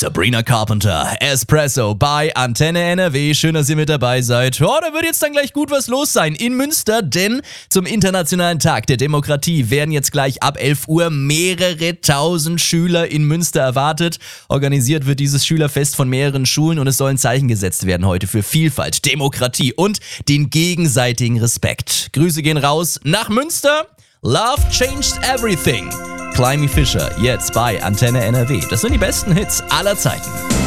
Sabrina Carpenter, Espresso bei Antenne NRW. Schön, dass ihr mit dabei seid. Oh, da wird jetzt dann gleich gut was los sein in Münster, denn zum Internationalen Tag der Demokratie werden jetzt gleich ab 11 Uhr mehrere tausend Schüler in Münster erwartet. Organisiert wird dieses Schülerfest von mehreren Schulen und es soll ein Zeichen gesetzt werden heute für Vielfalt, Demokratie und den gegenseitigen Respekt. Grüße gehen raus nach Münster. Love changed everything. Climby Fisher, jetzt bei Antenne NRW. Das sind die besten Hits aller Zeiten.